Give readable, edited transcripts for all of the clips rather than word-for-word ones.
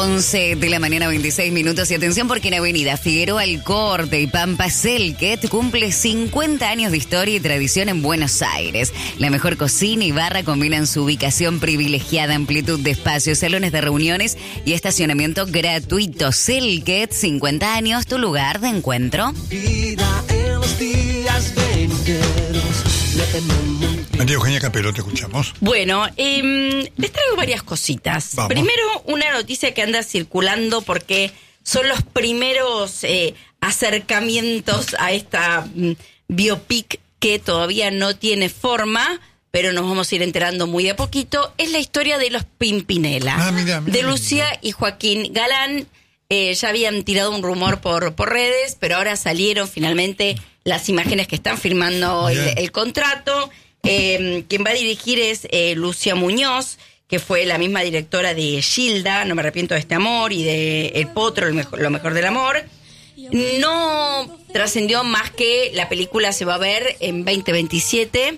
11 de la mañana, 26 minutos. Y atención porque en Avenida Figueroa Alcorte y Pampa Selket cumple 50 años de historia y tradición en Buenos Aires. La mejor cocina y barra combinan su ubicación privilegiada, amplitud de espacios, salones de reuniones y estacionamiento gratuito. Selket, 50 años, tu lugar de encuentro. Vida en los días venideros. María Eugenia Capelo, te escuchamos. Bueno, les traigo varias cositas. Vamos. Primero, una noticia que anda circulando porque son los primeros acercamientos a esta biopic que todavía no tiene forma, pero nos vamos a ir enterando muy de a poquito. Es la historia de los Pimpinela, Mira, de Lucía y Joaquín Galán. Ya habían tirado un rumor por redes, pero ahora salieron finalmente las imágenes que están firmando el contrato. Quien va a dirigir es Lucía Muñoz, que fue la misma directora de Gilda, No me arrepiento de este amor, y de El Potro, lo mejor del amor. No trascendió más que la película se va a ver en 2027.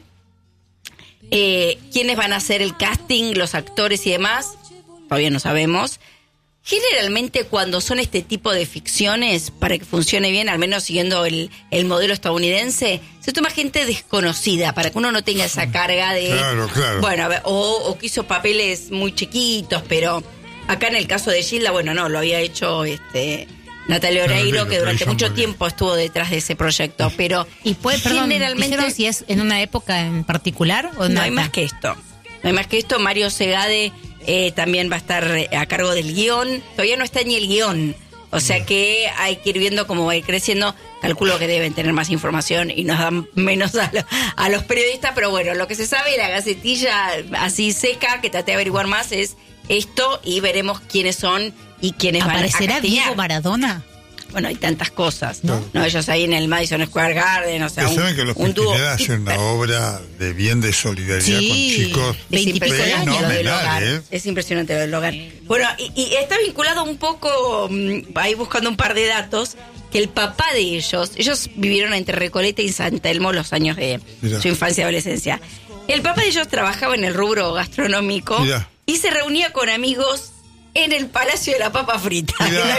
¿Quiénes van a hacer el casting, los actores y demás? Todavía no sabemos. Generalmente cuando son este tipo de ficciones, para que funcione bien, al menos siguiendo el modelo estadounidense, se toma gente desconocida, para que uno no tenga esa carga de... Claro. Bueno, a ver, o que hizo papeles muy chiquitos, pero acá en el caso de Gilda, bueno, no, lo había hecho Natalia Oreiro, que durante mucho tiempo estuvo detrás de ese proyecto, pero ¿Y generalmente ¿dijeron si es en una época en particular o no hay más que esto? No hay más que esto. Mario Segade también va a estar a cargo del guión. Todavía no está ni el guión. O sea que hay que ir viendo cómo va a ir creciendo. Calculo que deben tener más información y nos dan menos a los periodistas. Pero bueno, lo que se sabe, la gacetilla así seca, que traté de averiguar más, es esto. Y veremos quiénes son y quiénes van a ¿Aparecerá castigar. Diego Maradona? Bueno, hay tantas cosas. No, ellos ahí en el Madison Square Garden, o sea, saben que los Pimpinela hacen una obra de bien de solidaridad con chicos. Es impresionante lo del hogar. ¿eh? Es impresionante lo del hogar. Bueno, y está vinculado un poco, ahí buscando un par de datos, que el papá de ellos vivieron entre Recoleta y San Telmo los años de su infancia y adolescencia. El papá de ellos trabajaba en el rubro gastronómico y se reunía con amigos en el Palacio de la Papa Frita.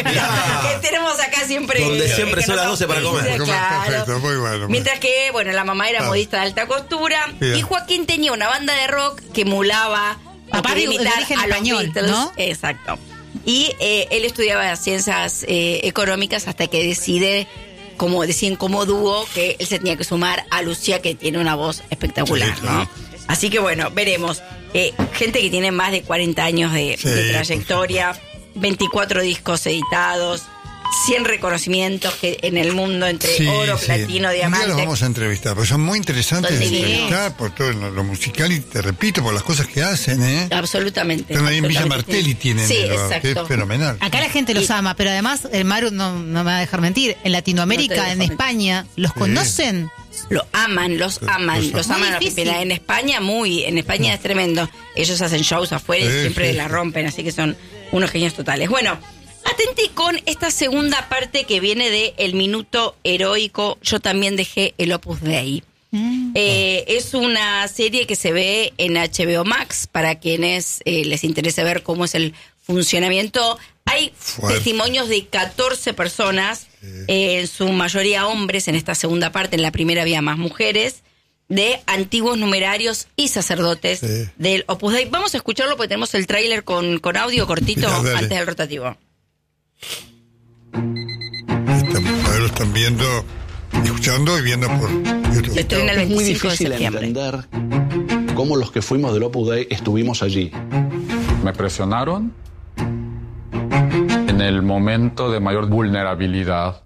Que tenemos acá siempre. Donde siempre son las 12 para comer. Claro. Perfecto, muy bueno. Mientras que, bueno, la mamá era modista de alta costura. Y Joaquín tenía una banda de rock que emulaba Papá de imitar origen a los español, Beatles, ¿no? Exacto. Y él estudiaba ciencias económicas hasta que deciden como dúo que él se tenía que sumar a Lucía, que tiene una voz espectacular, ¿no? Así que bueno, veremos. Gente que tiene más de 40 años de trayectoria, 24 discos editados, 100 reconocimientos que en el mundo entre oro, platino, diamante. Un día los vamos a entrevistar, porque son muy interesantes de entrevistar por todo lo musical y te repito, por las cosas que hacen, ¿eh? Absolutamente. Están ahí en Villa Martelli, tienen que es fenomenal. Acá la gente los ama, pero además, el Maru no me va a dejar mentir, en Latinoamérica, en España, ¿los conocen? Los aman a los Pimpinela. En España es tremendo. Ellos hacen shows afuera y siempre la rompen, así que son unos genios totales. Bueno, atente con esta segunda parte que viene de El Minuto Heroico. Yo también dejé el Opus Dei. Es una serie que se ve en HBO Max para quienes les interese ver cómo es el funcionamiento. Hay testimonios de 14 personas, en su mayoría hombres en esta segunda parte. En la primera había más mujeres, de antiguos numerarios y sacerdotes del Opus Dei. Vamos a escucharlo porque tenemos el tráiler con audio cortito antes del rotativo. Lo están viendo, escuchando y viendo por YouTube. Estrena el 25 de septiembre. Entender cómo los que fuimos del Opus Dei estuvimos allí. Me presionaron en el momento de mayor vulnerabilidad.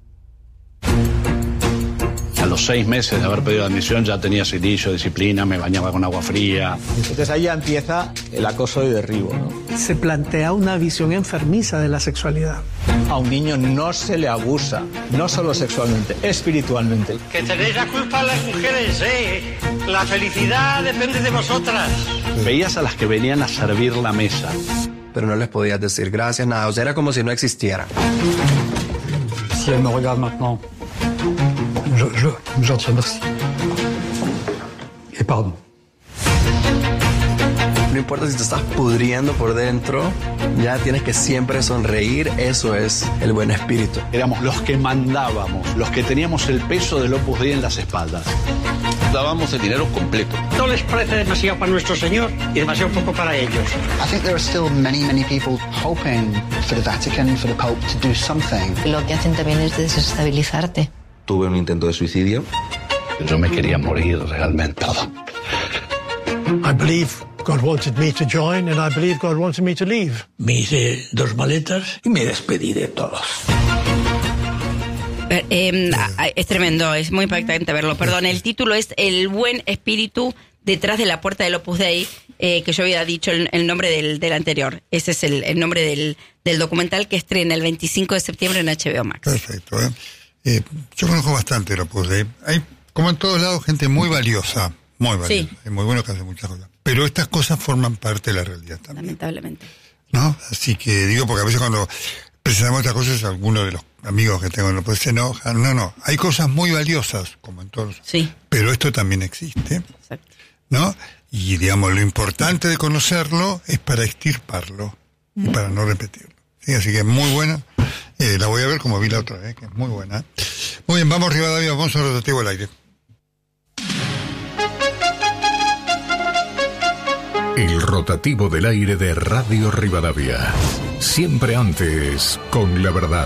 A los 6 meses de haber pedido admisión ya tenía cilicio, disciplina, me bañaba con agua fría. Entonces ahí ya empieza el acoso y derribo, ¿no? Se plantea una visión enfermiza de la sexualidad. A un niño no se le abusa, no solo sexualmente, espiritualmente. Que tenéis la culpa las mujeres, La felicidad depende de vosotras. Veías a las que venían a servir la mesa. Pero no les podías decir gracias, nada. O sea, era como si no existiera. Si elle me regarde maintenant, je te remercie. Et pardon. No importa si te estás pudriendo por dentro, ya tienes que siempre sonreír, eso es el buen espíritu. Éramos los que mandábamos, los que teníamos el peso del Opus Dei en las espaldas. Dábamos el dinero completo. No les parece demasiado para nuestro Señor y demasiado poco para ellos. I think there are still many people hoping for the Vatican, for the Pope to do something. Lo que hacen también es desestabilizarte. Tuve un intento de suicidio. Yo me quería morir realmente. I believe God wanted me to join and I believe God wanted me to leave. Me hice 2 maletas y me despedí de todos. Es tremendo, es muy impactante verlo. Perdón, el título es El buen espíritu detrás de la puerta del Opus Dei, que yo había dicho el nombre del anterior. Ese es el nombre del documental que estrena el 25 de septiembre en HBO Max. Perfecto. Yo conozco bastante el Opus Dei. Hay, como en todos lados, gente muy valiosa. Muy valiosa. Sí. Es muy bueno que hace muchas cosas. Pero estas cosas forman parte de la realidad también. Lamentablemente. ¿No? Así que digo, porque a veces cuando presentamos estas cosas, algunos de los amigos que tengo no se enojan. No. Hay cosas muy valiosas, como en todos. Sí. Pero esto también existe. Exacto. ¿No? Y digamos, lo importante de conocerlo es para extirparlo y para no repetirlo. ¿Sí? Así que es muy buena. La voy a ver como vi la otra vez, que es muy buena. Muy bien, vamos Rivadavia, vamos a Rotativo al aire. El rotativo del aire de Radio Rivadavia. Siempre antes, con la verdad.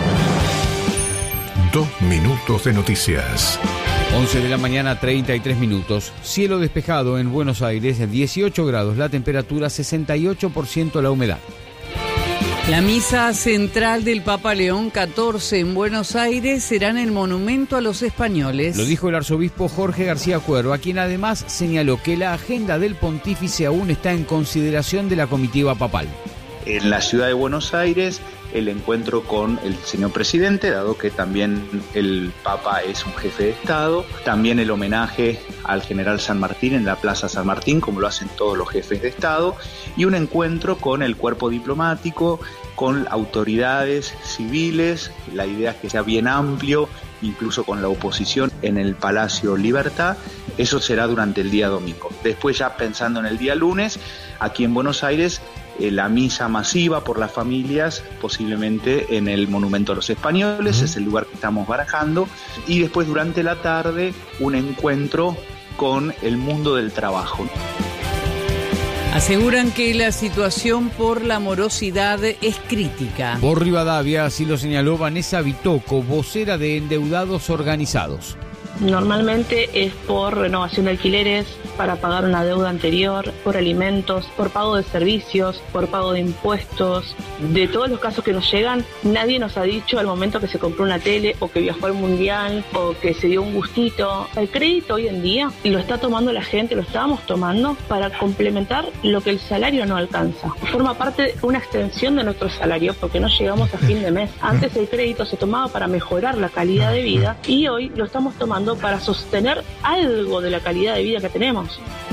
2 minutos de noticias. 11 de la mañana, 33 minutos. Cielo despejado en Buenos Aires, 18 grados la temperatura, 68% la humedad. La misa central del Papa León XIV en Buenos Aires será en el Monumento a los Españoles. Lo dijo el arzobispo Jorge García Cuerva, quien además señaló que la agenda del pontífice aún está en consideración de la comitiva papal. En la ciudad de Buenos Aires, el encuentro con el señor presidente, dado que también el Papa es un jefe de Estado, también el homenaje al general San Martín en la Plaza San Martín, como lo hacen todos los jefes de Estado, y un encuentro con el cuerpo diplomático, con autoridades civiles. La idea es que sea bien amplio, incluso con la oposición en el Palacio Libertad. Eso será durante el día domingo. Después, ya pensando en el día lunes, aquí en Buenos Aires, la misa masiva por las familias, posiblemente en el Monumento a los Españoles, es el lugar que estamos barajando, y después durante la tarde un encuentro con el mundo del trabajo. Aseguran que la situación por la morosidad es crítica. Por Rivadavia, así lo señaló Vanessa Vitoco, vocera de Endeudados Organizados. Normalmente es por renovación de alquileres, para pagar una deuda anterior, por alimentos, por pago de servicios, por pago de impuestos. De todos los casos que nos llegan, nadie nos ha dicho al momento que se compró una tele o que viajó al mundial o que se dio un gustito. El crédito hoy en día lo está tomando la gente, lo estábamos tomando para complementar lo que el salario no alcanza. Forma parte de una extensión de nuestro salario porque no llegamos a fin de mes. Antes el crédito se tomaba para mejorar la calidad de vida y hoy lo estamos tomando para sostener algo de la calidad de vida que tenemos.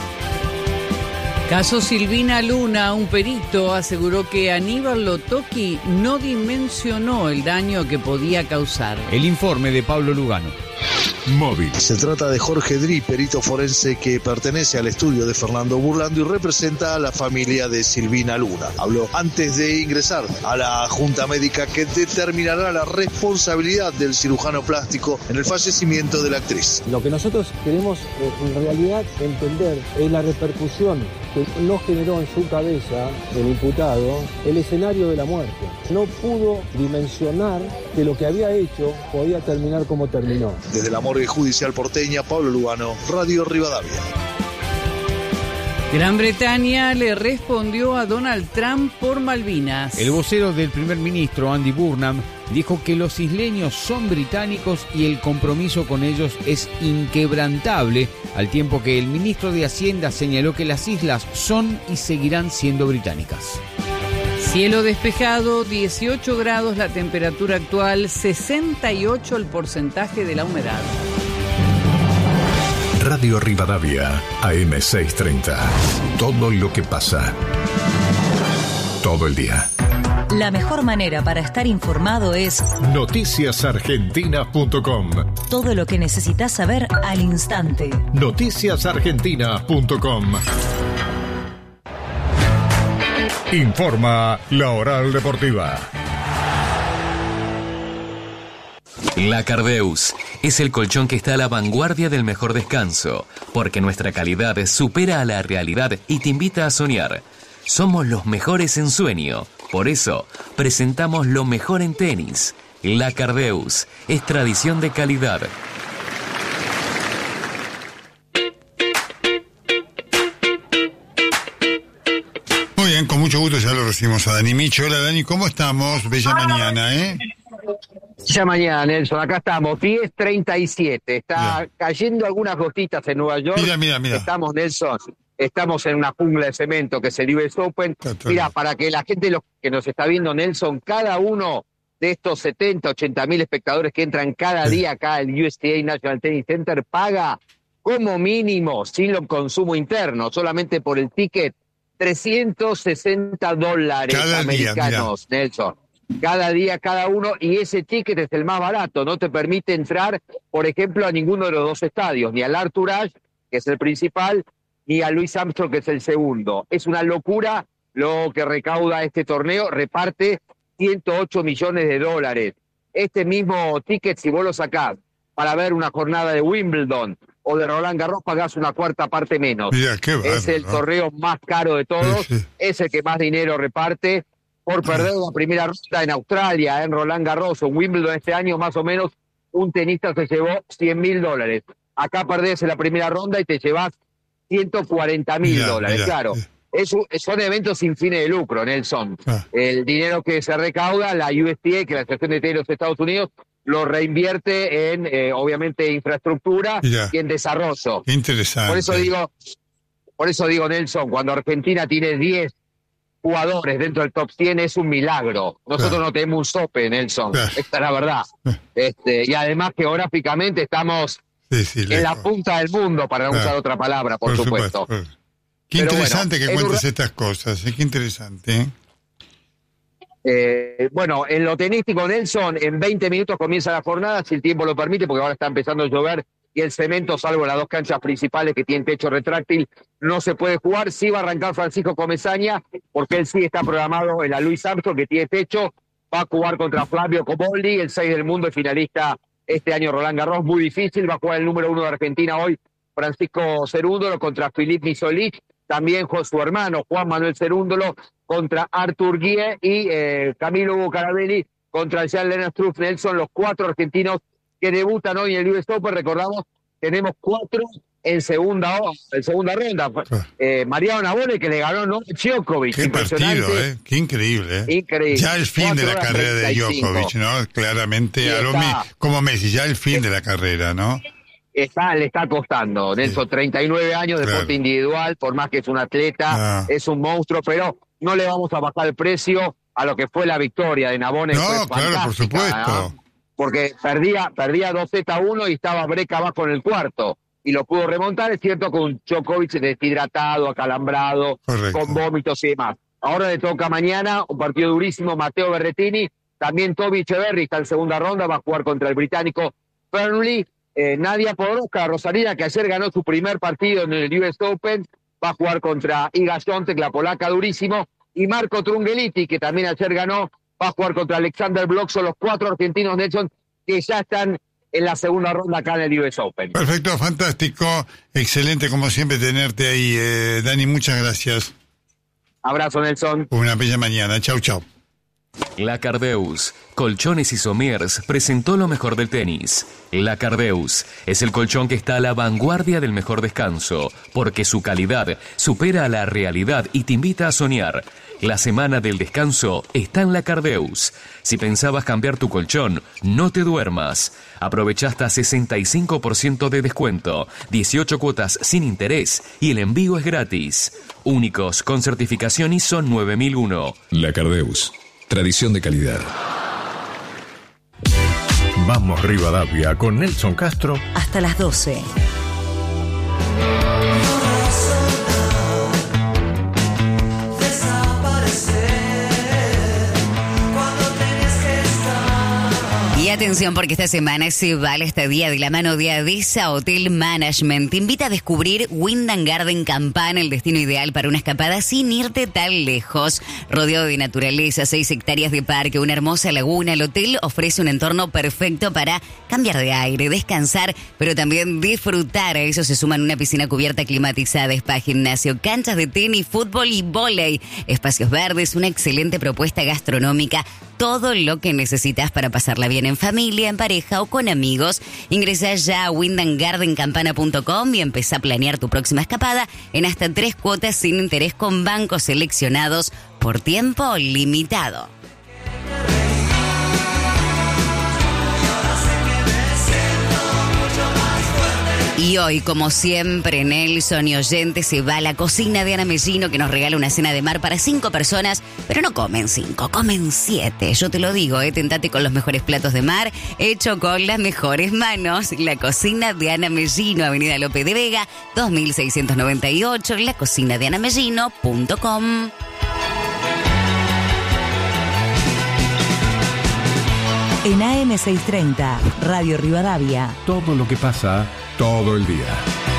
Caso Silvina Luna, un perito aseguró que Aníbal Lotocchi no dimensionó el daño que podía causar. El informe de Pablo Lugano. Móvil. Se trata de Jorge Dri, perito forense que pertenece al estudio de Fernando Burlando y representa a la familia de Silvina Luna. Habló antes de ingresar a la Junta Médica que determinará la responsabilidad del cirujano plástico en el fallecimiento de la actriz. Lo que nosotros queremos en realidad entender es la repercusión que no generó en su cabeza el imputado el escenario de la muerte. No pudo dimensionar que lo que había hecho podía terminar como terminó. Desde la morgue judicial porteña, Pablo Lugano, Radio Rivadavia. Gran Bretaña le respondió a Donald Trump por Malvinas. El vocero del primer ministro, Andy Burnham, dijo que los isleños son británicos y el compromiso con ellos es inquebrantable, al tiempo que el ministro de Hacienda señaló que las islas son y seguirán siendo británicas. Cielo despejado, 18 grados la temperatura actual, 68 el porcentaje de la humedad. Radio Rivadavia, AM630. Todo lo que pasa. Todo el día. La mejor manera para estar informado es noticiasargentina.com. Todo lo que necesitas saber al instante. Noticiasargentina.com. Informa La Oral Deportiva. La Cardeus es el colchón que está a la vanguardia del mejor descanso, porque nuestra calidad supera a la realidad y te invita a soñar. Somos los mejores en sueño, por eso presentamos lo mejor en tenis. La Cardeus es tradición de calidad. Muy bien, con mucho gusto ya lo recibimos a Dani Micho. Hola Dani, ¿cómo estamos? Bella mañana, ¿eh? Ya mañana, Nelson, acá estamos, 10:37, está cayendo algunas gotitas en Nueva York. Mira. Estamos, Nelson, estamos en una jungla de cemento que es el US Open. Mira, para que la gente que nos está viendo, Nelson, cada uno de estos 70, 80 mil espectadores que entran cada día acá al USTA National Tennis Center paga como mínimo, sin el consumo interno, solamente por el ticket, $360 cada americanos, día, Nelson. Cada día, cada uno, y ese ticket es el más barato, no te permite entrar, por ejemplo, a ninguno de los dos estadios, ni al Arthur Ashe, que es el principal, ni a Louis Armstrong, que es el segundo. Es una locura lo que recauda este torneo, reparte $108 millones. Este mismo ticket, si vos lo sacás para ver una jornada de Wimbledon o de Roland Garros, pagás una cuarta parte menos. Mira, qué bárbaro, es el torneo más caro de todos, es el que más dinero reparte. Por perder la primera ronda en Australia, en Roland Garros o Wimbledon este año, más o menos, un tenista se llevó $100.000. Acá perdés en la primera ronda y te llevas $140.000. Claro, son eventos sin fines de lucro, Nelson. El dinero que se recauda, la USTA, que es la Asociación de Tenis de los Estados Unidos, lo reinvierte en, obviamente, infraestructura y en desarrollo. Qué interesante. Por eso digo, Nelson, cuando Argentina tiene 10 jugadores dentro del top 100 es un milagro. Nosotros no tenemos un sope, Nelson. Esta es la verdad. Y además geográficamente estamos en la punta del mundo, para no usar otra palabra, por supuesto. Qué interesante que cuentes estas cosas. Qué interesante. Bueno, en lo tenístico, Nelson, en 20 minutos comienza la jornada, si el tiempo lo permite, porque ahora está empezando a llover y el cemento, salvo las dos canchas principales que tienen techo retráctil, no se puede jugar. Sí va a arrancar Francisco Comesaña, porque él sí está programado en la Louis Armstrong, que tiene techo. Va a jugar contra Flavio Cobolli, el 6 del mundo, el finalista este año Roland Garros. Muy difícil, va a jugar el número 1 de Argentina hoy, Francisco Cerúndolo, contra Filip Misolic. También su hermano, Juan Manuel Cerúndolo, contra Arthur Guille, y Camilo Bucarabelli contra Jean-Lennart Struff. Nelson, los 4 argentinos que debutan hoy en el US Open. Recordamos, tenemos 4 en segunda ronda. Mariano Navone, que le ganó Djokovic. Qué partido, qué increíble. Increíble. Ya el fin de la carrera de Djokovic, ¿no? Claramente, como Messi, ya el fin de la carrera, ¿no? Le está costando, Nelson, 39 años de deporte individual, por más que es un atleta, es un monstruo, pero no le vamos a bajar el precio a lo que fue la victoria de Navone. No, claro, por supuesto. ¿no? Porque perdía 2-1 y estaba breca abajo en el cuarto, y lo pudo remontar. Es cierto, con un Djokovic deshidratado, acalambrado, con vómitos y demás. Ahora le toca mañana un partido durísimo, Matteo Berrettini, también Toby Echeverry está en segunda ronda, va a jugar contra el británico Fernley. Nadia Podoroska, Rosalina, que ayer ganó su primer partido en el US Open, va a jugar contra Iga Świątek, la polaca, durísimo, y Marco Trungeliti, que también ayer ganó, va a jugar contra Alexander Blok. Son los 4 argentinos, Nelson, que ya están en la segunda ronda acá en el US Open. Perfecto, fantástico, excelente como siempre tenerte ahí, Dani, muchas gracias. Abrazo, Nelson. Una bella mañana, chau. La Cardeus, Colchones y Somiers, presentó lo mejor del tenis. La Cardeus es el colchón que está a la vanguardia del mejor descanso, porque su calidad supera a la realidad y te invita a soñar. La semana del descanso está en La Cardeus. Si pensabas cambiar tu colchón, no te duermas. Aprovecha hasta 65% de descuento, 18 cuotas sin interés y el envío es gratis. Únicos con certificación ISO 9001. La Cardeus. Tradición de calidad. Vamos Rivadavia con Nelson Castro. Hasta las 12. atención porque esta semana se va la estadía de la mano de Adesa Hotel Management. Te invita a descubrir Wyndham Garden Campana, el destino ideal para una escapada sin irte tan lejos. Rodeado de naturaleza, 6 hectáreas de parque, una hermosa laguna, el hotel ofrece un entorno perfecto para cambiar de aire, descansar, pero también disfrutar. A eso se suman una piscina cubierta climatizada, spa, gimnasio, canchas de tenis, fútbol y vóley, espacios verdes, una excelente propuesta gastronómica, todo lo que necesitas para pasarla bien en familia, en pareja o con amigos. Ingresa ya a wyndhamgardencampana.com y empezá a planear tu próxima escapada en hasta 3 cuotas sin interés con bancos seleccionados por tiempo limitado. Y hoy, como siempre, Nelson y oyentes, se va a la cocina de Ana Mellino, que nos regala una cena de mar para 5 personas, pero no comen 5, comen 7. Yo te lo digo, tentate con los mejores platos de mar, hecho con las mejores manos. La cocina de Ana Mellino, Avenida Lope de Vega, 2698, lacocinadeanamellino.com. En AM630, Radio Rivadavia. Todo lo que pasa todo el día.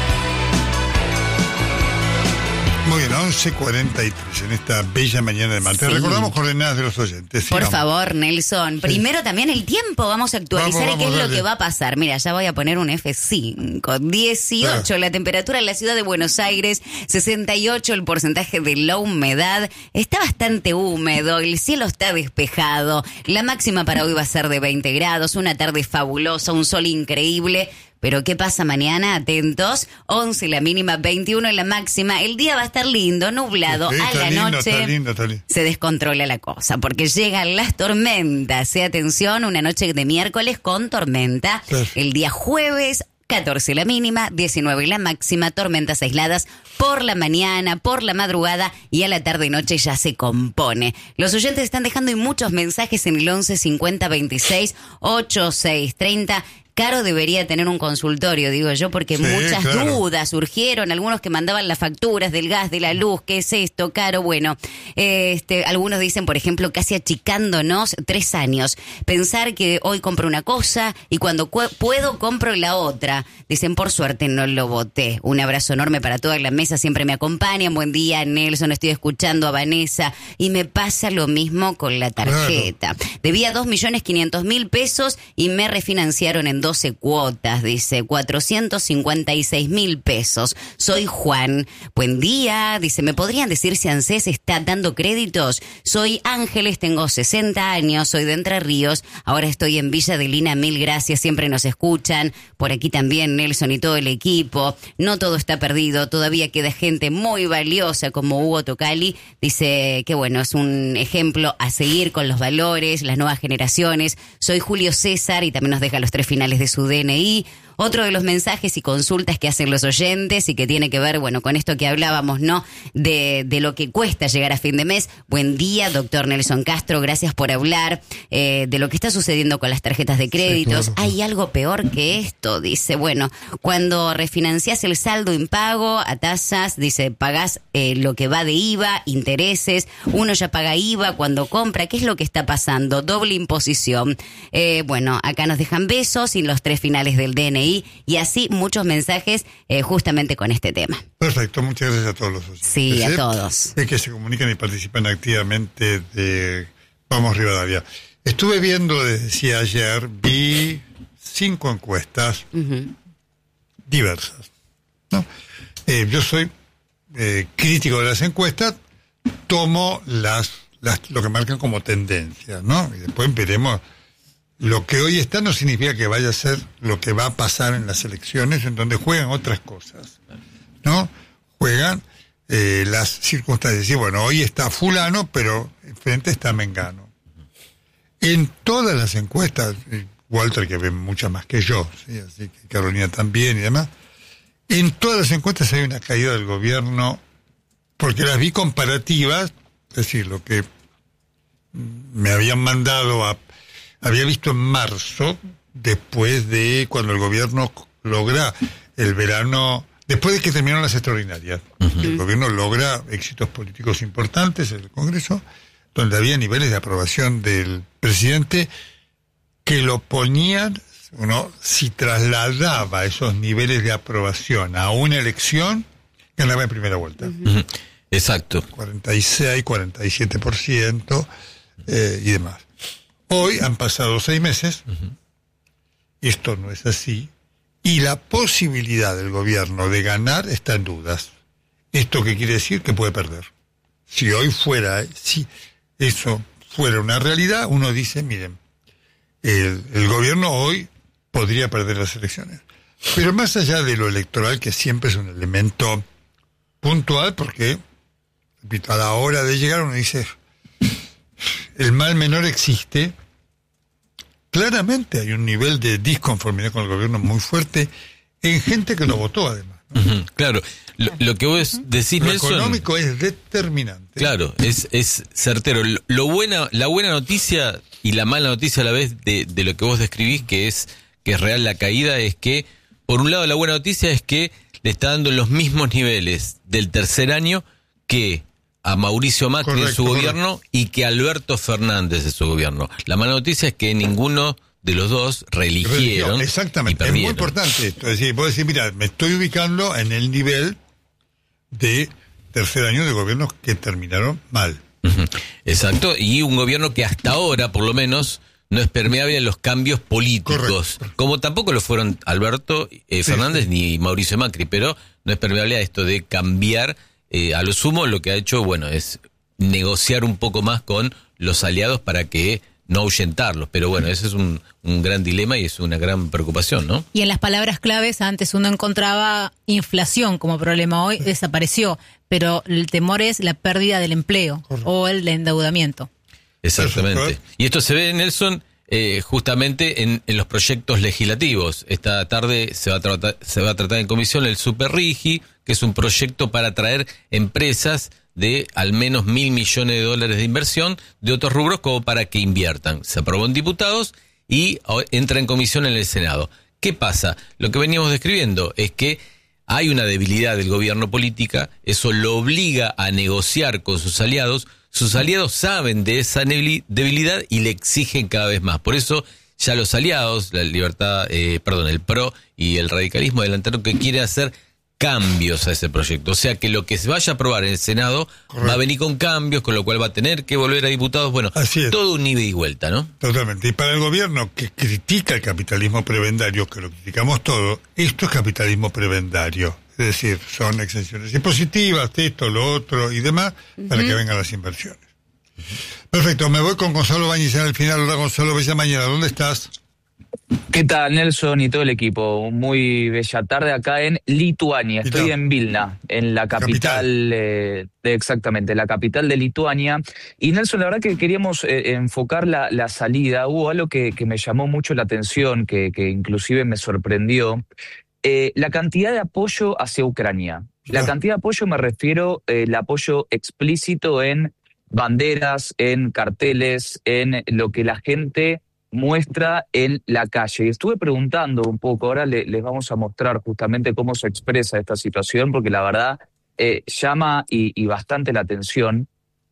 Muy bien, 11:43 en esta bella mañana de martes. Sí. Recordamos coordenadas de los oyentes. Por favor, Nelson. Sí. Primero también el tiempo. Vamos a actualizar qué es lo que va a pasar. Mira, ya voy a poner un F5. 18 la temperatura en la ciudad de Buenos Aires. 68 el porcentaje de la humedad. Está bastante húmedo. El cielo está despejado. La máxima para hoy va a ser de 20 grados. Una tarde fabulosa. Un sol increíble. Pero ¿qué pasa mañana? Atentos, 11 la mínima, 21 la máxima. El día va a estar lindo, nublado. Sí, a la noche está lindo. se descontrola la cosa, porque llegan las tormentas. Atención, una noche de miércoles con tormenta. Perfecto. El día jueves, 14 la mínima, 19 la máxima, tormentas aisladas por la mañana, por la madrugada y a la tarde y noche ya se compone. Los oyentes están dejando muchos mensajes en el 11 50 26 86 30. Caro debería tener un consultorio, digo yo, porque muchas dudas surgieron. Algunos que mandaban las facturas del gas, de la luz, ¿qué es esto, Caro? Bueno, algunos dicen, por ejemplo, casi achicándonos 3 años. Pensar que hoy compro una cosa y cuando puedo compro la otra. Dicen, por suerte no lo voté. Un abrazo enorme para toda la mesa, siempre me acompañan. Buen día, Nelson, estoy escuchando a Vanessa. Y me pasa lo mismo con la tarjeta. Debía 2.500.000 pesos y me refinanciaron en 12 cuotas, dice, 456.000 pesos. Soy Juan. Buen día, dice, ¿me podrían decir si ANSES está dando créditos? Soy Ángeles, tengo 60 años, soy de Entre Ríos, ahora estoy en Villa de Lina, 1000 gracias, siempre nos escuchan. Por aquí también Nelson y todo el equipo. No todo está perdido, todavía queda gente muy valiosa como Hugo Tocali. Dice que bueno, es un ejemplo a seguir con los valores, las nuevas generaciones. Soy Julio César y también nos deja los 3 finales de su DNI. Otro de los mensajes y consultas que hacen los oyentes y que tiene que ver, bueno, con esto que hablábamos, ¿no? De lo que cuesta llegar a fin de mes. Buen día, doctor Nelson Castro, gracias por hablar de lo que está sucediendo con las tarjetas de créditos. Sí, claro. Hay algo peor que esto, dice, bueno, cuando refinanciás el saldo impago a tasas, dice, pagás lo que va de IVA, intereses, uno ya paga IVA cuando compra. ¿Qué es lo que está pasando? Doble imposición. Bueno, acá nos dejan besos y los 3 finales del DNI. Y así muchos mensajes justamente con este tema. Perfecto, muchas gracias a todos los oyentes. Sí, a todos. Es que se comunican y participan activamente de Vamos Rivadavia. Estuve viendo, decía ayer, vi 5 encuestas diversas, ¿no? Yo soy crítico de las encuestas, tomo lo que marcan como tendencias, ¿no? Y después veremos. Lo que hoy está no significa que vaya a ser lo que va a pasar en las elecciones, en donde juegan otras cosas, ¿no? Juegan las circunstancias. Y bueno, hoy está fulano, pero enfrente está mengano. En todas las encuestas, Walter que ve muchas más que yo, ¿sí? Así que Carolina también y demás, en todas las encuestas hay una caída del gobierno, porque las vi comparativas, es decir, lo que me habían mandado había visto en marzo, después de cuando el gobierno logra el verano, después de que terminaron las extraordinarias, el gobierno logra éxitos políticos importantes en el Congreso, donde había niveles de aprobación del presidente que lo ponían, si trasladaba esos niveles de aprobación a una elección, ganaba en primera vuelta. Exacto. 46, 47% y demás. Hoy han pasado 6 meses, esto no es así, y la posibilidad del gobierno de ganar está en dudas. ¿Esto qué quiere decir? Que puede perder. Si hoy si eso fuera una realidad, uno dice, miren, el gobierno hoy podría perder las elecciones. Pero más allá de lo electoral, que siempre es un elemento puntual, porque, repito, a la hora de llegar uno dice, el mal menor existe. Claramente hay un nivel de disconformidad con el gobierno muy fuerte en gente que lo votó, además, ¿no? Claro, lo que vos decís, lo Nelson, económico es determinante. Claro, es certero. La buena noticia y la mala noticia a la vez de lo que vos describís, que es real la caída, es que, por un lado, la buena noticia es que le está dando los mismos niveles del tercer año que a Mauricio Macri en su gobierno y que a Alberto Fernández en su gobierno. La mala noticia es que ninguno de los dos reeligieron. Exactamente, y perdieron. Es muy importante esto. Es decir, vos decís, mira, me estoy ubicando en el nivel de tercer año de gobiernos que terminaron mal. Exacto, y un gobierno que hasta ahora, por lo menos, no es permeable a los cambios políticos, como tampoco lo fueron Alberto Fernández ni Mauricio Macri, pero no es permeable a esto de cambiar. A lo sumo lo que ha hecho, es negociar un poco más con los aliados para que no ahuyentarlos, pero ese es un gran dilema y es una gran preocupación, ¿no? Y en las palabras claves, antes uno encontraba inflación como problema, hoy desapareció, pero el temor es la pérdida del empleo o el endeudamiento. Exactamente. Y esto se ve, Nelson, justamente en los proyectos legislativos. Esta tarde se va a tratar en comisión el Superrigi, que es un proyecto para atraer empresas de al menos $1.000 millones de inversión de otros rubros como para que inviertan. Se aprobó en diputados y entra en comisión en el Senado. ¿Qué pasa? Lo que veníamos describiendo es que hay una debilidad del gobierno política, eso lo obliga a negociar con sus aliados saben de esa debilidad y le exigen cada vez más. Por eso ya los aliados, el PRO y el radicalismo adelantaron que quiere hacer cambios a ese proyecto. O sea que lo que se vaya a aprobar en el Senado va a venir con cambios, con lo cual va a tener que volver a diputados. Todo un ida y vuelta, ¿no? Totalmente. Y para el gobierno que critica el capitalismo prebendario, que lo criticamos todo, esto es capitalismo prebendario. Es decir, son exenciones impositivas, esto, lo otro y demás, para que vengan las inversiones. Perfecto, me voy con Gonzalo Báñez al final. Hola, Gonzalo, bella mañana. ¿Dónde estás? ¿Qué tal, Nelson y todo el equipo? Muy bella tarde acá en Lituania. Estoy en Vilna, en la capital exactamente, la capital de Lituania. Y Nelson, la verdad que queríamos enfocar la salida. Hubo algo que me llamó mucho la atención, que inclusive me sorprendió. La cantidad de apoyo hacia Ucrania. La cantidad de apoyo me refiero el apoyo explícito en banderas, en carteles, en lo que la gente muestra en la calle. Y estuve preguntando un poco, ahora les vamos a mostrar justamente cómo se expresa esta situación, porque la verdad llama y bastante la atención.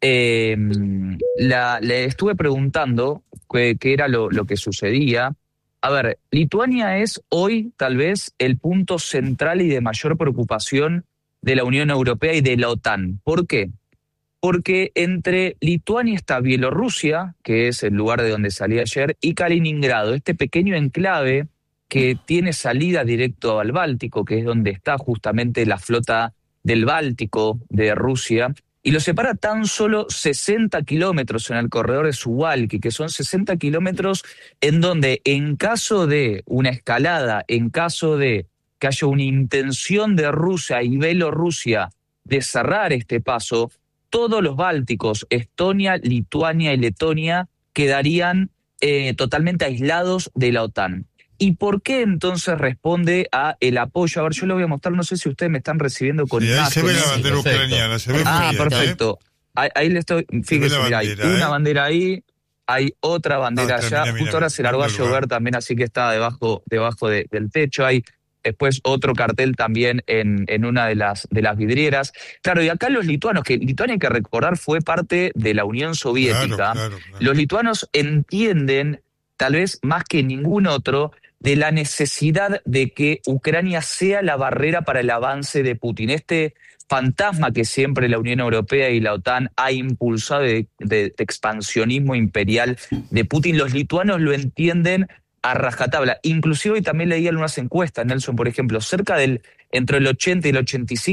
Le estuve preguntando qué era lo que sucedía. A ver, Lituania es hoy tal vez el punto central y de mayor preocupación de la Unión Europea y de la OTAN. ¿Por qué? Porque entre Lituania está Bielorrusia, que es el lugar de donde salí ayer, y Kaliningrado, este pequeño enclave que tiene salida directo al Báltico, que es donde está justamente la flota del Báltico de Rusia, y lo separa tan solo 60 kilómetros en el corredor de Suwalki, que son 60 kilómetros en donde en caso de una escalada, en caso de que haya una intención de Rusia y Bielorrusia de cerrar este paso, todos los bálticos, Estonia, Lituania y Letonia, quedarían totalmente aislados de la OTAN. ¿Y por qué entonces responde a el apoyo? A ver, yo lo voy a mostrar, no sé si ustedes me están recibiendo con imágenes. Ahí se ve la bandera ucraniana, se ve fría, perfecto. Ahí le estoy, fíjese, mira, hay una bandera ahí, hay otra bandera allá, justo ahora se largó a llover también, así que está debajo del techo, hay después otro cartel también en una de las vidrieras. Claro, y acá los lituanos, que Lituania hay que recordar fue parte de la Unión Soviética, claro. Los lituanos entienden tal vez más que ningún otro, de la necesidad de que Ucrania sea la barrera para el avance de Putin. Este fantasma que siempre la Unión Europea y la OTAN ha impulsado de expansionismo imperial de Putin, los lituanos lo entienden a rajatabla. Inclusive, y también leía en unas encuestas, Nelson, por ejemplo, entre el 80 y el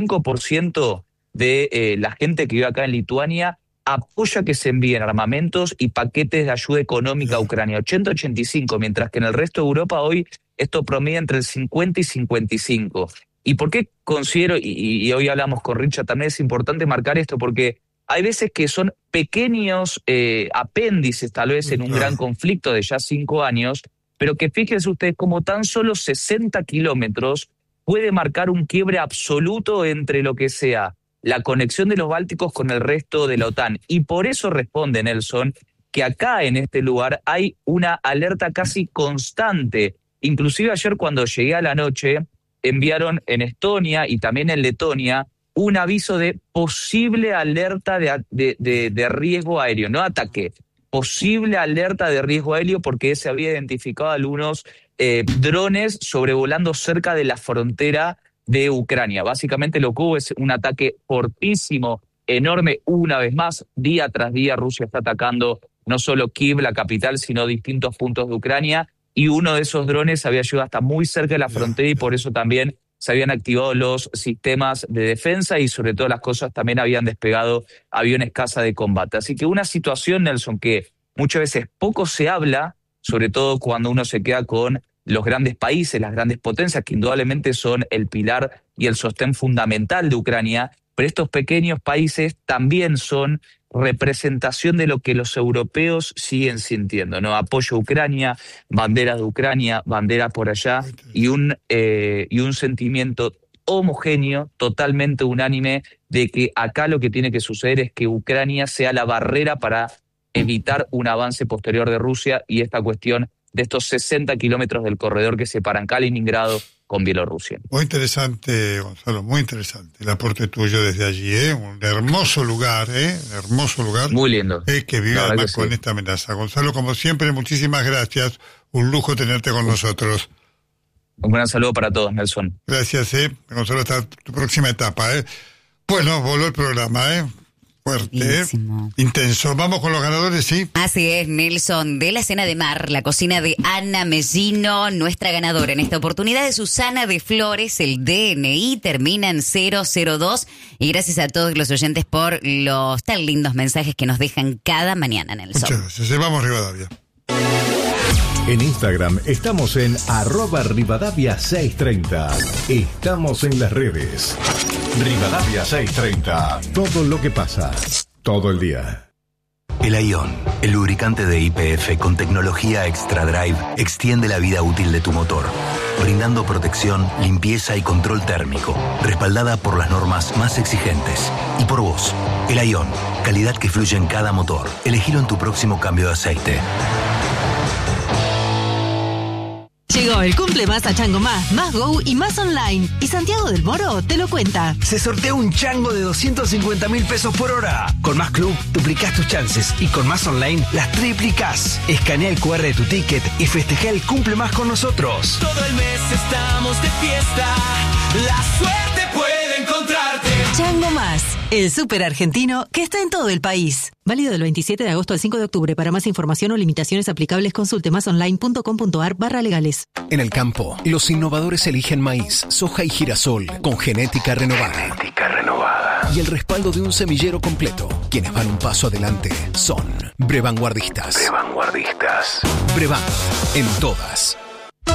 85% de la gente que vive acá en Lituania apoya que se envíen armamentos y paquetes de ayuda económica a Ucrania. 80-85, mientras que en el resto de Europa hoy esto promedia entre el 50 y 55. ¿Y por qué considero, y hoy hablamos con Richard, también es importante marcar esto? Porque hay veces que son pequeños apéndices, tal vez, en un gran conflicto de ya 5 años, pero que fíjense ustedes como tan solo 60 kilómetros puede marcar un quiebre absoluto entre lo que sea la conexión de los bálticos con el resto de la OTAN. Y por eso responde Nelson que acá en este lugar hay una alerta casi constante. Inclusive ayer cuando llegué a la noche enviaron en Estonia y también en Letonia un aviso de posible alerta de riesgo aéreo, no ataque, posible alerta de riesgo aéreo porque se había identificado algunos drones sobrevolando cerca de la frontera de Ucrania. Básicamente lo que hubo es un ataque fortísimo, enorme, una vez más, día tras día Rusia está atacando no solo Kiev, la capital, sino distintos puntos de Ucrania, y uno de esos drones había llegado hasta muy cerca de la frontera y por eso también se habían activado los sistemas de defensa y sobre todas las cosas también habían despegado aviones caza de combate. Así que una situación, Nelson, que muchas veces poco se habla, sobre todo cuando uno se queda con los grandes países, las grandes potencias, que indudablemente son el pilar y el sostén fundamental de Ucrania, pero estos pequeños países también son representación de lo que los europeos siguen sintiendo, ¿no? Apoyo a Ucrania, banderas de Ucrania, banderas por allá, y un sentimiento homogéneo, totalmente unánime, de que acá lo que tiene que suceder es que Ucrania sea la barrera para evitar un avance posterior de Rusia y esta cuestión de estos 60 kilómetros del corredor que separan Kaliningrado con Bielorrusia. Muy interesante, Gonzalo, muy interesante el aporte tuyo desde allí, un hermoso lugar, hermoso lugar. Muy lindo. Que vive además con esta amenaza. Gonzalo, como siempre, muchísimas gracias, un lujo tenerte con nosotros. Un gran saludo para todos, Nelson. Gracias, Gonzalo, hasta tu próxima etapa, Bueno, voló el programa, fuerte, intenso. Vamos con los ganadores, ¿sí? Así es, Nelson. De la cena de mar, la cocina de Ana Mellino, nuestra ganadora en esta oportunidad es Susana de Flores. El DNI termina en 002. Y gracias a todos los oyentes por los tan lindos mensajes que nos dejan cada mañana, Nelson. Muchas gracias. Vamos, Rivadavia. En Instagram estamos en @Rivadavia630. Estamos en las redes. Rivadavia 630. Todo lo que pasa, todo el día. El Ion, el lubricante de YPF con tecnología Extra Drive, extiende la vida útil de tu motor, brindando protección, limpieza y control térmico, respaldada por las normas más exigentes. Y por vos, el Ion, calidad que fluye en cada motor. Elegilo en tu próximo cambio de aceite. Llegó el cumple más a Chango Más Go y más online. Y Santiago del Moro te lo cuenta. Se sortea un chango de 250.000 pesos por hora. Con Más Club duplicás tus chances y con Más Online las triplicás. Escanea el QR de tu ticket y festeja el cumple más con nosotros. Todo el mes estamos de fiesta. La suerte puede encontrarte. Chango Más, el súper argentino que está en todo el país. Válido del 27 de agosto al 5 de octubre. Para más información o limitaciones aplicables, consulte masonline.com.ar/legales. En el campo, los innovadores eligen maíz, soja y girasol con genética renovada. Y el respaldo de un semillero completo. Quienes van un paso adelante son Brevanguardistas. Brevan, en todas.